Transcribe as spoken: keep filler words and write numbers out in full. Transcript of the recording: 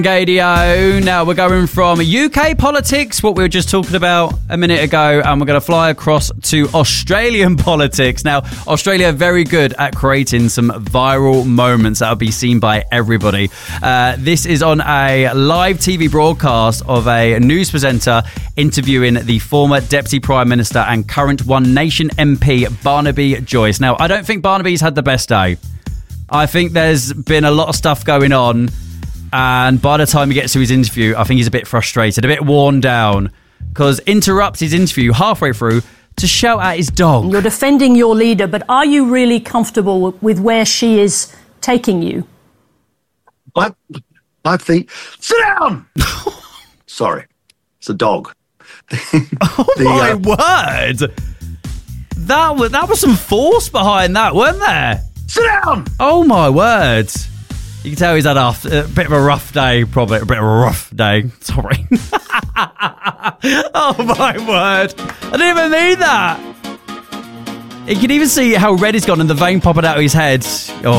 Radio. Now we're going from U K politics, what we were just talking about a minute ago, and we're going to fly across to Australian politics. Now, Australia are very good at creating some viral moments that will be seen by everybody. Uh, this is on a live T V broadcast of a news presenter interviewing the former Deputy Prime Minister and current One Nation M P, Barnaby Joyce. Now, I don't think Barnaby's had the best day. I think there's been a lot of stuff going on. And by the time he gets to his interview, I think he's a bit frustrated, a bit worn down, because interrupts his interview halfway through to shout at his dog. You're defending your leader, but are you really comfortable with where she is taking you? I, I think... Sit down! Sorry, it's a dog. Oh, the, my uh, word! That was, that was some force behind that, weren't there? Sit down! Oh, my word. You can tell he's had a, a bit of a rough day, probably a bit of a rough day. Sorry. Oh, my word. I didn't even mean that. You can even see how red he's gone and the vein popping out of his head. Oh.